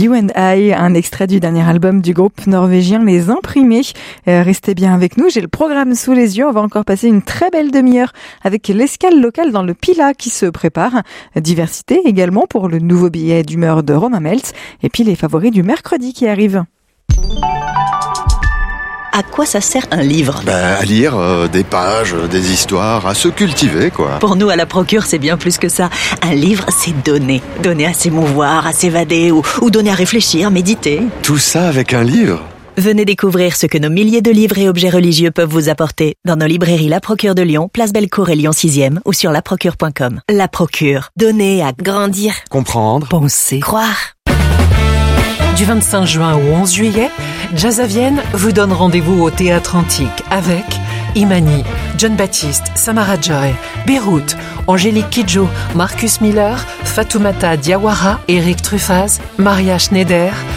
You and I, un extrait du dernier album du groupe norvégien Les Imprimés. Restez bien avec nous, j'ai le programme sous les yeux. On va encore passer une très belle demi-heure avec l'escale locale dans le Pilat qui se prépare. Diversité également pour le nouveau billet d'humeur de Romain Meltz. Et puis les favoris du mercredi qui arrivent. À quoi ça sert un livre ? À lire des pages, des histoires, à se cultiver, quoi. Pour nous, à la Procure, c'est bien plus que ça. Un livre, c'est donner. Donner à s'émouvoir, à s'évader ou donner à réfléchir, méditer. Tout ça avec un livre ? Venez découvrir ce que nos milliers de livres et objets religieux peuvent vous apporter dans nos librairies La Procure de Lyon, Place Bellecour et Lyon 6e ou sur laprocure.com. La Procure. Donner à grandir. Comprendre. Penser. Croire. Du 25 juin au 11 juillet, Jazz à Vienne vous donne rendez-vous au Théâtre Antique avec Imani, John Baptiste, Samara Joy, Beyrouth, Angélique Kidjo, Marcus Miller, Fatoumata Diawara, Eric Truffaz, Maria Schneider,